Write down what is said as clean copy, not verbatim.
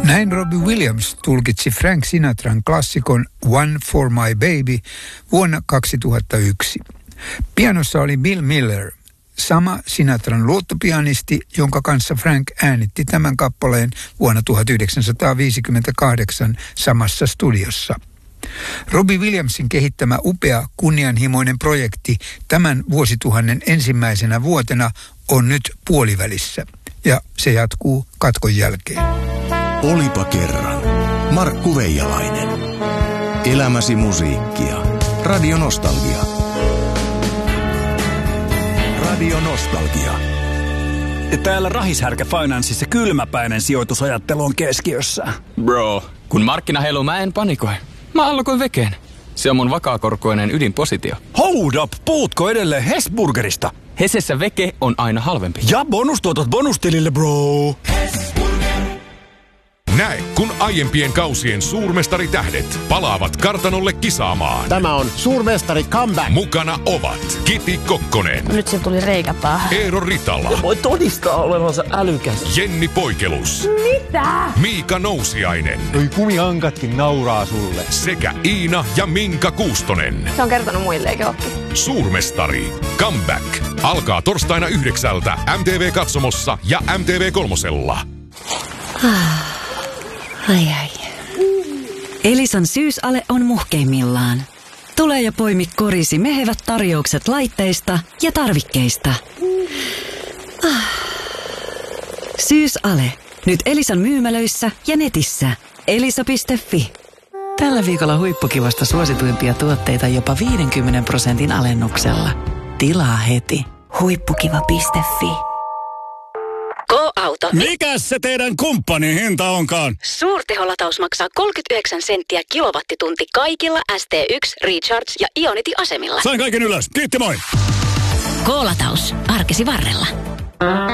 Näin Robbie Williams tulkitsi Frank Sinatran klassikon One for My Baby vuonna 2001. Pianossa oli Bill Miller, sama Sinatran luottopianisti, jonka kanssa Frank äänitti tämän kappaleen vuonna 1958 samassa studiossa. Robbie Williamsin kehittämä upea kunnianhimoinen projekti tämän vuosituhannen ensimmäisenä vuotena on nyt puolivälissä ja se jatkuu katkon jälkeen. Olipa kerran. Markku Veijalainen. Elämäsi musiikkia. Radio Nostalgia. Radio Nostalgia. Ja täällä Rahishärkä Financeissa kylmäpäinen sijoitusajattelu on keskiössä. Bro, kun markkina heiluu, mä en panikoi. Mä allokoin vekeen. Se on mun vakaakorkoinen ydinpositio. Hold up, puhutko edelleen Hesburgerista? Hesessä veke on aina halvempi. Ja bonustuotot bonustilille, bro. Näe, kun aiempien kausien suurmestaritähdet palaavat kartanolle kisaamaan. Tämä on suurmestari comeback. Mukana ovat Kiti Kokkonen. Nyt se tuli reikä päähän. Eero Ritala. Voi todistaa olevansa älykäs. Jenni Poikelus. Mitä? Miika Nousiainen. Toi kumihankatkin nauraa sulle. Sekä Iina ja Minka Kuustonen. Se on kertonut muillekin oppi. Suurmestari. Comeback. Alkaa torstaina 9 MTV-katsomossa ja MTV3. Ai. Elisan syysale on muhkeimmillaan. Tule ja poimi korisi mehevät tarjoukset laitteista ja tarvikkeista. Syysale. Nyt Elisan myymälöissä ja netissä. Elisa.fi. Tällä viikolla huippukivasta suosituimpia tuotteita jopa 50% alennuksella. Tilaa heti. Huippukiva.fi. Go-auto. Mikäs se teidän kumppanin hinta onkaan? Suurteholataus maksaa 39 senttiä kilowattitunti kaikilla ST1, Recharge ja Ionity-asemilla. Sain kaiken ylös. Kiitti, moi! Go-lataus. Arkesi varrella.